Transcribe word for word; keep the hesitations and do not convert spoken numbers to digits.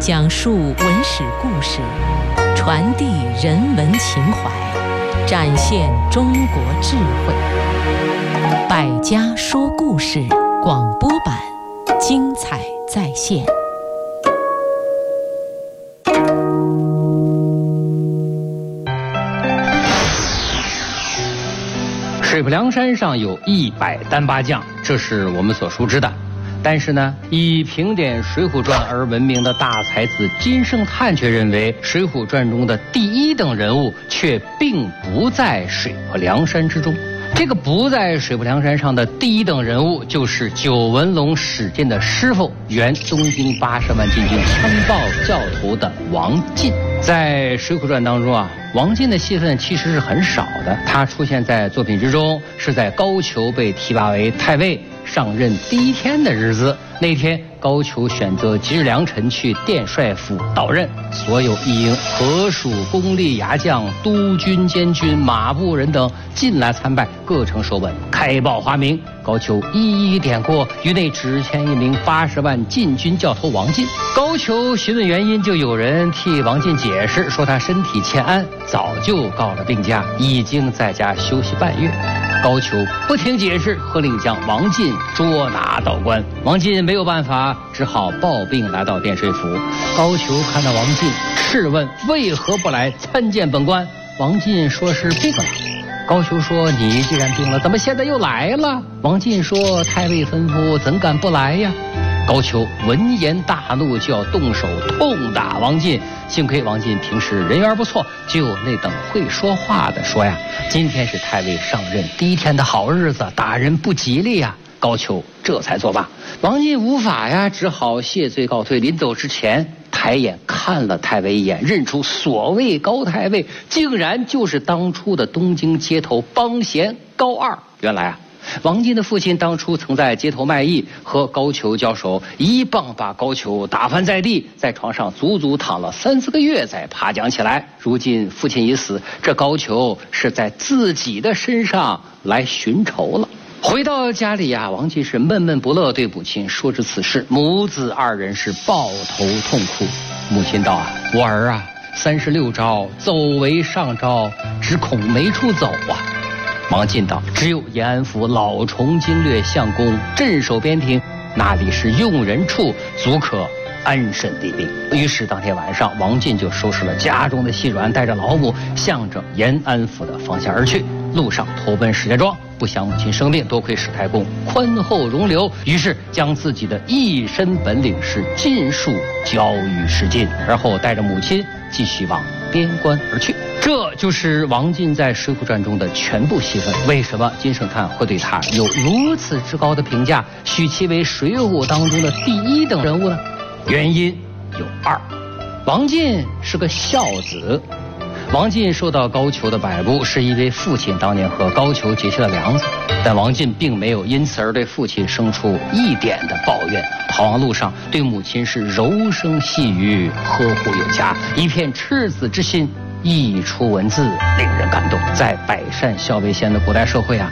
讲述文史故事，传递人文情怀，展现中国智慧。百家说故事广播版，精彩再现。 水泊梁山上有一百单八将，这是我们所熟知的。但是呢，以评点《水浒传》而闻名的大才子金圣叹却认为，《水浒传》中的第一等人物却并不在水泊梁山之中。这个不在水泊梁山上的第一等人物，就是九纹龙史进的师傅，原东京八十万禁军枪炮教头的王进。在《水浒传》当中啊，王进的戏份其实是很少的，他出现在作品之中是在高俅被提拔为太尉上任第一天的日子。那天高俅选择吉日良辰去殿帅府到任，所有一应河属公吏牙将、督军监军、马步人等进来参拜，各呈手本，开报花名。高俅一一点过，于内只签一名八十万禁军教头王进。高俅询问原因，就有人替王进解释，说他身体欠安，早就告了病假，已经在家休息半月。高俅不听解释，喝令将王进捉拿到关。王进没有办法，只好抱病来到殿税府。高俅看到王进，质问为何不来参见本官。王进说是病了。高俅说，你既然病了，怎么现在又来了？王进说，太尉吩咐，怎敢不来呀？高俅闻言大怒，就要动手痛打王进。幸亏王进平时人缘不错，就有那等会说话的说呀，今天是太尉上任第一天的好日子，打人不吉利呀。高俅这才作罢。王进无法呀，只好谢罪告退。临走之前，抬眼看了太尉一眼，认出所谓高太尉竟然就是当初的东京街头帮闲高二。原来啊，王进的父亲当初曾在街头卖艺，和高俅交手，一棒把高俅打翻在地，在床上足足躺了三四个月才爬将起来。如今父亲已死，这高俅是在自己的身上来寻仇了。回到家里呀、啊，王进是闷闷不乐，对母亲说知此事，母子二人是抱头痛哭。母亲道啊，我儿啊，三十六招走为上招，只恐没处走啊。王进道，只有延安府老虫经略相公镇守边庭，那里是用人处，足可安身立命。于是当天晚上，王进就收拾了家中的细软，带着老母向着延安府的方向而去。路上投奔石家庄，不想母亲生病，多亏史太公宽厚容留，于是将自己的一身本领是尽数交于史进，而后带着母亲继续往边关而去。这就是王进在《水浒传》中的全部戏份。为什么金圣叹会对他有如此之高的评价，许其为水浒当中的第一等人物呢？原因有二。王进是个孝子。王进受到高俅的摆布，是因为父亲当年和高俅结下了梁子，但王进并没有因此而对父亲生出一点的抱怨。逃亡路上，对母亲是柔声细语，呵护有加，一片赤子之心溢出文字，令人感动。在百善孝为先的古代社会啊，